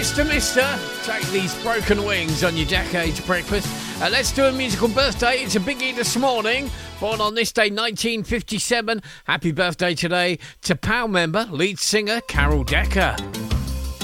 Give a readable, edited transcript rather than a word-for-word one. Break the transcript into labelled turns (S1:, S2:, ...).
S1: Mister, take these broken wings on your Jack Age breakfast. Let's do a musical birthday. It's a biggie this morning. Born on this day, 1957. Happy birthday today to POW member, lead singer Carol Decker.